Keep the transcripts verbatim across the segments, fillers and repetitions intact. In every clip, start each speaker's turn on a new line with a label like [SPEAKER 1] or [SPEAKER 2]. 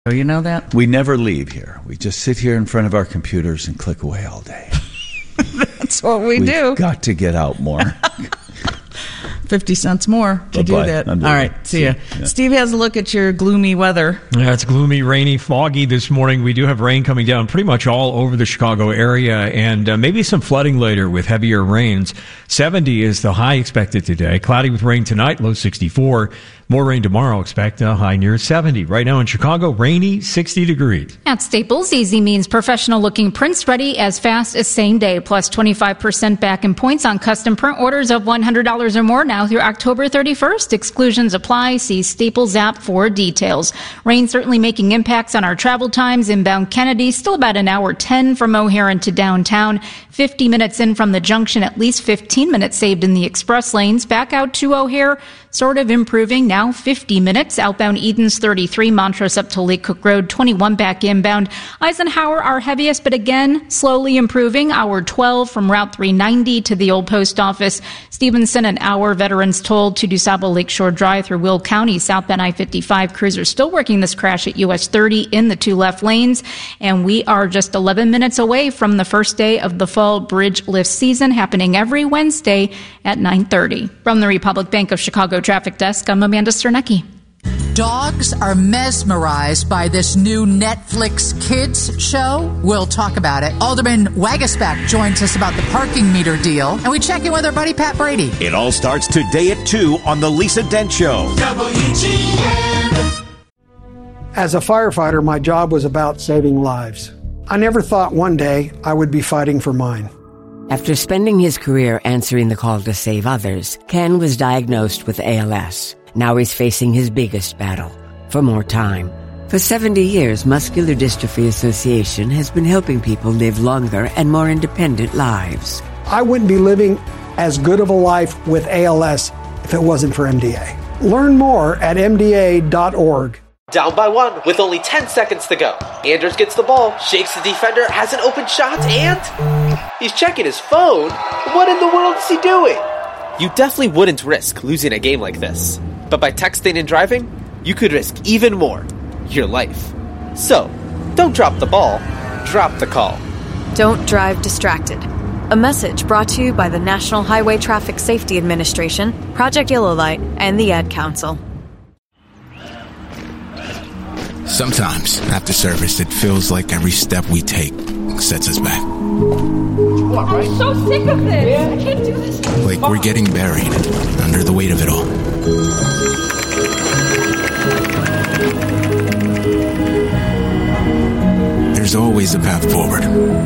[SPEAKER 1] Oh, you know that?
[SPEAKER 2] We never leave here. We just sit here in front of our computers and click away all day.
[SPEAKER 1] That's what we
[SPEAKER 2] We've
[SPEAKER 1] do.
[SPEAKER 2] We've got to get out more.
[SPEAKER 1] fifty cents more to
[SPEAKER 2] Bye-bye.
[SPEAKER 1] do that.
[SPEAKER 2] I'm
[SPEAKER 1] All right,
[SPEAKER 2] it.
[SPEAKER 1] see ya.
[SPEAKER 2] Yeah.
[SPEAKER 1] Steve has a look at your gloomy weather.
[SPEAKER 3] Yeah, it's gloomy, rainy, foggy this morning. We do have rain coming down pretty much all over the Chicago area, and uh, maybe some flooding later with heavier rains. seventy is the high expected today. Cloudy with rain tonight, low sixty-four. More rain tomorrow, expect a high near seventy. Right now in Chicago, rainy, sixty degrees.
[SPEAKER 4] At Staples, easy means professional-looking prints ready as fast as same day, plus twenty-five percent back in points on custom print orders of one hundred dollars or more now through October thirty-first. Exclusions apply. See Staples app for details. Rain certainly making impacts on our travel times. Inbound Kennedy, still about an hour ten from O'Hare into downtown. fifty minutes in from the junction, at least fifteen minutes saved in the express lanes. Back out to O'Hare, sort of improving, now fifty minutes. Outbound Edens thirty-three, Montrose up to Lake Cook Road, twenty-one back inbound. Eisenhower our heaviest, but again, slowly improving. Hour twelve from Route three ninety to the Old Post Office. Stevenson an hour. Veterans told to DuSable Lakeshore Drive through Will County. Southbound I fifty-five cruiser still working this crash at U S thirty in the two left lanes. And we are just eleven minutes away from the first day of the fall bridge lift season, happening every Wednesday at nine thirty. From the Republic Bank of Chicago Traffic Desk, I'm Amanda Sternecki.
[SPEAKER 5] Dogs are mesmerized by this new Netflix kids show. We'll talk about it. Alderman Wagasback joins us about the parking meter deal, and we check in with our buddy Pat Brady.
[SPEAKER 6] It all starts today at two on The Lisa Dent Show.
[SPEAKER 7] W G N.
[SPEAKER 8] As a firefighter, my job was about saving lives. I never thought one day I would be fighting for mine.
[SPEAKER 9] After spending his career answering the call to save others, Ken was diagnosed with A L S. Now he's facing his biggest battle, for more time. For seventy years, Muscular Dystrophy Association has been helping people live longer and more independent lives.
[SPEAKER 8] I wouldn't be living as good of a life with A L S if it wasn't for M D A. Learn more at M D A dot org.
[SPEAKER 10] Down by one with only ten seconds to go. Anders gets the ball, shakes the defender, has an open shot, and he's checking his phone. What in the world is he doing? You definitely wouldn't risk losing a game like this. But by texting and driving, you could risk even more, your life. So, don't drop the ball, drop the call.
[SPEAKER 11] Don't drive distracted. A message brought to you by the National Highway Traffic Safety Administration, Project Yellow Light, and the Ad Council.
[SPEAKER 12] Sometimes, after service, it feels like every step we take sets us back.
[SPEAKER 13] I'm so sick of this. I can't do this.
[SPEAKER 12] Like we're getting buried under the weight of it all. There's always a path forward.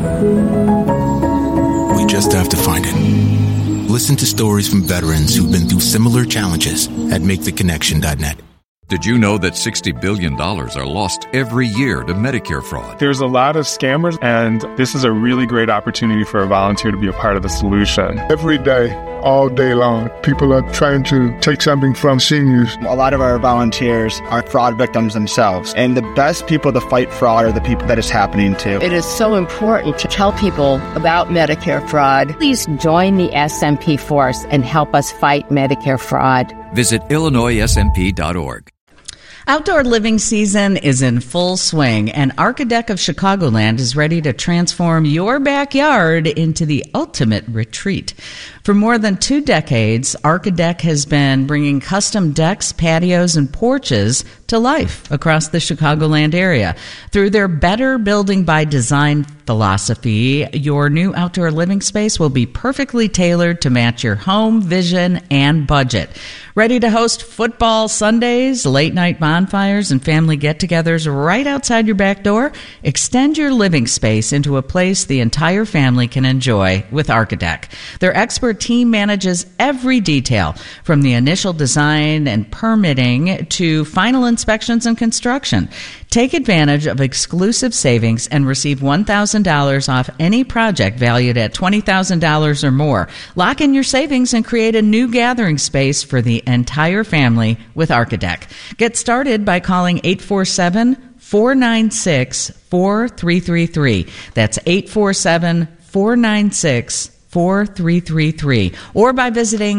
[SPEAKER 12] We just have to find it. Listen to stories from veterans who've been through similar challenges at make the connection dot net.
[SPEAKER 14] Did you know that sixty billion dollars are lost every year to Medicare fraud?
[SPEAKER 15] There's a lot of scammers, and this is a really great opportunity for a volunteer to be a part of the solution.
[SPEAKER 16] Every day, all day long, people are trying to take something from seniors.
[SPEAKER 17] A lot of our volunteers are fraud victims themselves, and the best people to fight fraud are the people that it's happening to.
[SPEAKER 18] It is so important to tell people about Medicare fraud. Please join the S M P force and help us fight Medicare fraud.
[SPEAKER 14] Visit Illinois S M P dot org.
[SPEAKER 1] Outdoor living season is in full swing, and Archidec of Chicagoland is ready to transform your backyard into the ultimate retreat. For more than two decades, Archidec has been bringing custom decks, patios, and porches to life across the Chicagoland area. Through their Better Building by Design philosophy, your new outdoor living space will be perfectly tailored to match your home, vision, and budget. Ready to host football Sundays, late-night bonfires, and family get-togethers right outside your back door? Extend your living space into a place the entire family can enjoy with Archidec. Their expert team manages every detail, from the initial design and permitting to final inspections and construction. Take advantage of exclusive savings and receive one thousand dollars off any project valued at twenty thousand dollars or more. Lock in your savings and create a new gathering space for the entire family with Archidec. Get started by calling eight four seven, four nine six, four three three three. That's eight four seven, four nine six, four three three three. Or by visiting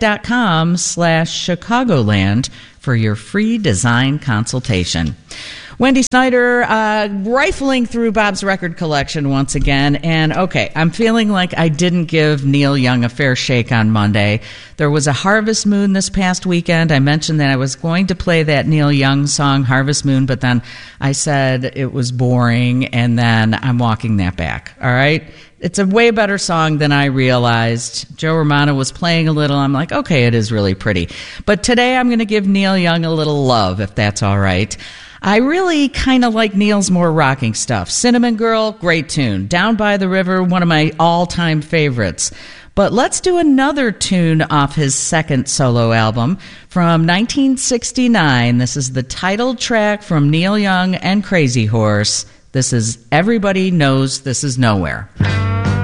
[SPEAKER 1] archidec.com slash Chicagoland for your free design consultation. Wendy Snyder uh, rifling through Bob's record collection once again. And, okay, I'm feeling like I didn't give Neil Young a fair shake on Monday. There was a Harvest Moon this past weekend. I mentioned that I was going to play that Neil Young song, Harvest Moon, but then I said it was boring, and then I'm walking that back, all right? It's a way better song than I realized. Joe Romano was playing a little. I'm like, okay, it is really pretty. But today I'm going to give Neil Young a little love, if that's all right. I really kind of like Neil's more rocking stuff. Cinnamon Girl, great tune. Down by the River, one of my all-time favorites. But let's do another tune off his second solo album from nineteen sixty-nine. This is the title track from Neil Young and Crazy Horse. This is Everybody Knows This Is Nowhere.